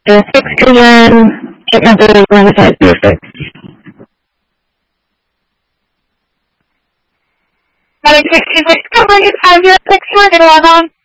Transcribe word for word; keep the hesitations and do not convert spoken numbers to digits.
Uh, six two one, technical one five zero six. Medic six two six, cover you five zero six, we're going to log on.